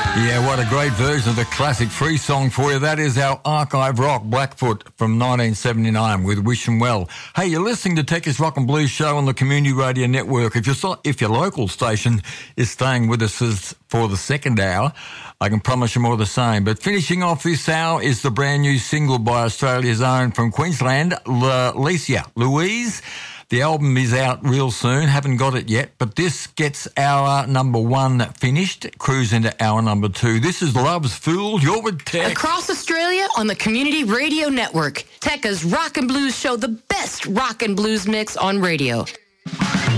Yeah, what a great version of the classic Free song for you. That is our archive rock, Blackfoot, from 1979 with Wish 'Em Well. Hey, you're listening to Tech's Rock and Blues show on the Community Radio Network. If your local station is staying with us for the second hour, I can promise you more of the same. But finishing off this hour is the brand new single by Australia's own from Queensland, Licia Louise. The album is out real soon, haven't got it yet, but this gets our number one finished, cruise into our number two. This is Love's Fool, you're with Tech. Across Australia on the Community Radio Network, Tekka's Rock and Blues show, the best rock and blues mix on radio.